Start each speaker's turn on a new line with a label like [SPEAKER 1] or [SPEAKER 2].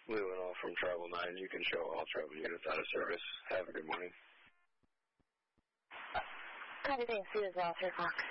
[SPEAKER 1] Moving off from Travel 9, you can show all travel units out of service. Have a good morning.
[SPEAKER 2] Copy, thanks. See you as well, 3 o'clock.